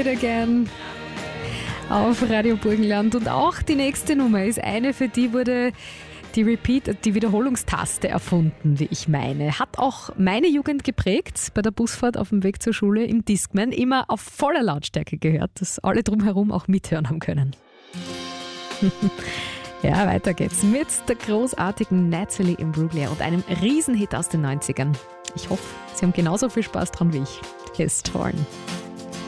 Again auf Radio Burgenland. Und auch die nächste Nummer ist eine, für die wurde die die Wiederholungstaste erfunden, wie ich meine. Hat auch meine Jugend geprägt, bei der Busfahrt auf dem Weg zur Schule im Discman, immer auf voller Lautstärke gehört, dass alle drumherum auch mithören haben können. Ja, weiter geht's mit der großartigen Natalie Imbruglia und einem Riesenhit aus den 90ern. Ich hoffe, Sie haben genauso viel Spaß dran wie ich. Hier ist Torn.